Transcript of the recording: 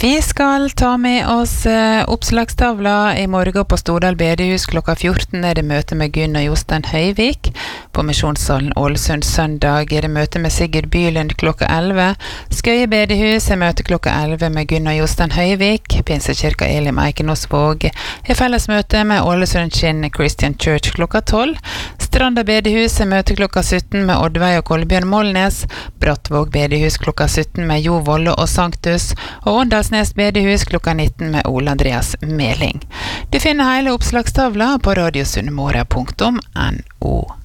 Vi skal ta med oss oppslagstavla I morgen på Stordal bedehus klokka 14 det møte med Gunnar Jostein Høyvik. På Misjonssalen Ålesund søndag det møte med Sigurd Bylund klokka 11. Skøye bedehus møte klokka 11 med Gunnar Jostein Høyvik. Pinsekirka Elim Eikenosvåg fellesmøte med Ålesund Kinn Christian Church klokka 12. Stranda bedehus møte klokka 17 med Oddveig og Kolbjørn Molnes. Brattvåg bedehus klokka 17 med Jo Volle og Sanctus. Og Åndalsnes bedehus klokka 19 med Ole Andreas Meling. Du finner hele oppslagstavla på radiosunnmøre.no.